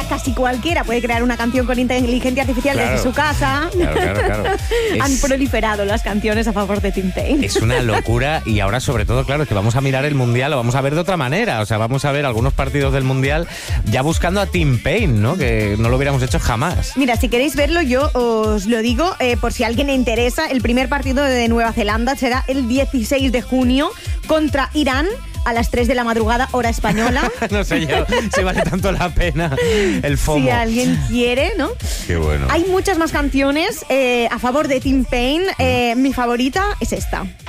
casi cualquiera puede crear una canción con inteligencia artificial desde su casa. Claro. Han proliferado las canciones a favor de Tim Payne. Es una locura y ahora sobre todo, claro, es que vamos a mirar el Mundial, lo vamos a ver de otra manera. O sea, vamos a ver algunos partidos del Mundial ya buscando a Tim Payne, ¿no? Que no lo hubiéramos hecho jamás. Mira, si queréis verlo, yo os lo digo, por si a alguien le interesa, el primer partido de Nueva Zelanda será el 16 de junio contra Irán a las 3 de la madrugada, hora española. No sé yo si vale tanto la pena el FOMO. Si alguien quiere, ¿no? Qué bueno. Hay muchas más canciones a favor de Tim Payne. Mi favorita es esta.